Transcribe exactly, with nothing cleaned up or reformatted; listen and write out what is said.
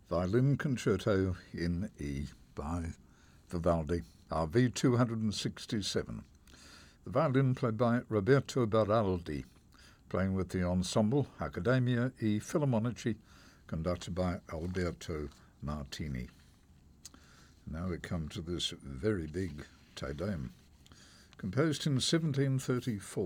Violin Concerto in E by Vivaldi, R V two hundred sixty-seven. The violin played by Roberto Baraldi, playing with the ensemble Accademia e Filarmonici, conducted by Alberto Martini. Now we come to this very big Te Deum, composed in seventeen thirty-four.